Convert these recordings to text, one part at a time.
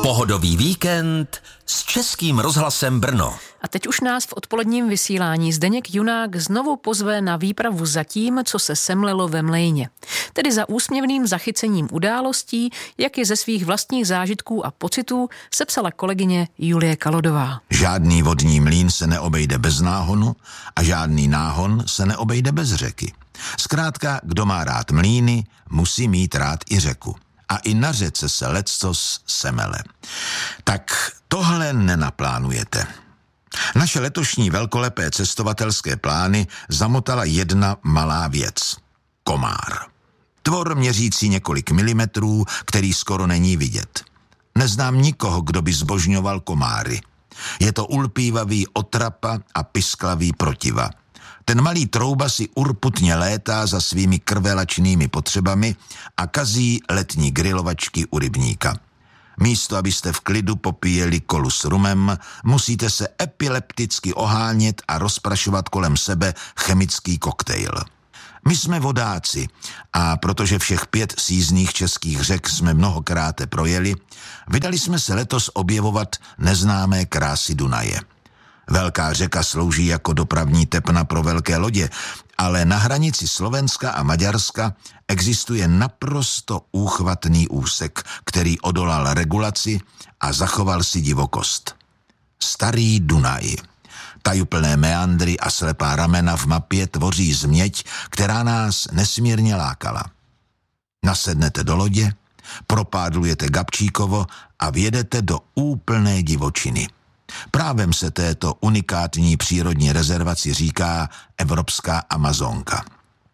Pohodový víkend s Českým rozhlasem Brno. A teď už nás v odpoledním vysílání Zdeněk Junák znovu pozve na výpravu za tím, co se semlelo ve mlejně. Tedy za úsměvným zachycením událostí, jak je ze svých vlastních zážitků a pocitů sepsala kolegyně Julie Kalodová. Žádný vodní mlýn se neobejde bez náhonu a žádný náhon se neobejde bez řeky. Zkrátka, kdo má rád mlýny, musí mít rád i řeku. A i na řece se leccos semele. Tak tohle nenaplánujete. Naše letošní velkolepé cestovatelské plány zamotala jedna malá věc. Komár. Tvor měřící několik milimetrů, který skoro není vidět. Neznám nikoho, kdo by zbožňoval komáry. Je to ulpívavý otrapa a pisklavý protiva. Ten malý trouba si urputně létá za svými krvelačnými potřebami a kazí letní grilovačky u rybníka. Místo, abyste v klidu popíjeli kolu s rumem, musíte se epilepticky ohánět a rozprašovat kolem sebe chemický koktejl. My jsme vodáci a protože všech 5 sízných českých řek jsme mnohokrát projeli, vydali jsme se letos objevovat neznámé krásy Dunaje. Velká řeka slouží jako dopravní tepna pro velké lodě, ale na hranici Slovenska a Maďarska existuje naprosto úchvatný úsek, který odolal regulaci a zachoval si divokost. Starý Dunaj. Tajuplné meandry a slepá ramena v mapě tvoří změť, která nás nesmírně lákala. Nasednete do lodě, propádlujete Gabčíkovo a vjedete do úplné divočiny. Právem se této unikátní přírodní rezervaci říká Evropská Amazonka.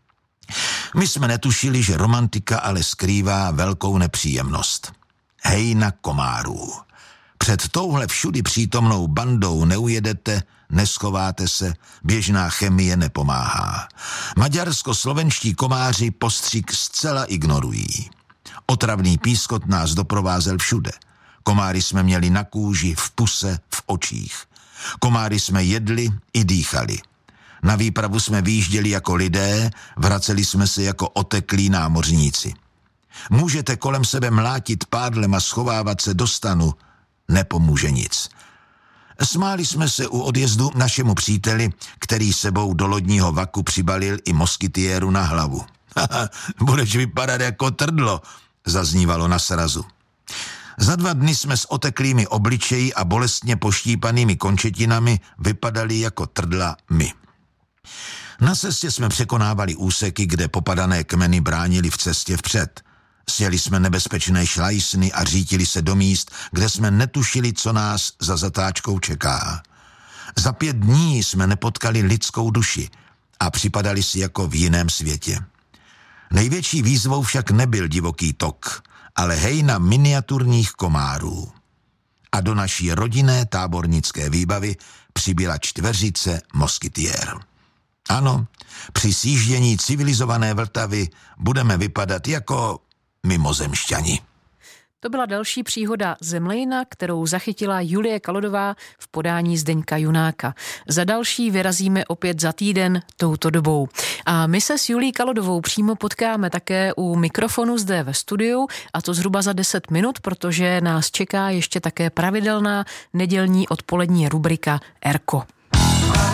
My jsme netušili, že romantika ale skrývá velkou nepříjemnost. Hejna komárů. Před touhle všudy přítomnou bandou neujedete, neschováte se, běžná chemie nepomáhá. Maďarsko-slovenští komáři postřik zcela ignorují. Otravný pískot nás doprovázel všude. Komáry jsme měli na kůži, v puse, v očích. Komáry jsme jedli i dýchali. Na výpravu jsme vyjížděli jako lidé, vraceli jsme se jako oteklí námořníci. Můžete kolem sebe mlátit pádlem a schovávat se do stanu, nepomůže nic. Smáli jsme se u odjezdu našemu příteli, který sebou do lodního vaku přibalil i moskytiéru na hlavu. Budeš vypadat jako trdlo, zaznívalo na srazu. Za 2 dny jsme s oteklými obličeji a bolestně poštípanými končetinami vypadali jako trdla my. Na cestě jsme překonávali úseky, kde popadané kmeny bránili v cestě vpřed. Sjeli jsme nebezpečné šlajsny a řítili se do míst, kde jsme netušili, co nás za zatáčkou čeká. Za 5 dní jsme nepotkali lidskou duši a připadali si jako v jiném světě. Největší výzvou však nebyl divoký tok, ale hejna miniaturních komárů. A do naší rodinné tábornické výbavy přibyla 4 moskytiér. Ano, při sjíždění civilizované Vltavy budeme vypadat jako mimozemšťani. To byla další příhoda ze mlejna, kterou zachytila Julie Kalodová v podání Zdeňka Junáka. Za další vyrazíme opět za týden touto dobou. A my se s Julií Kalodovou přímo potkáme také u mikrofonu zde ve studiu, a to zhruba za 10 minut, protože nás čeká ještě také pravidelná nedělní odpolední rubrika Erko.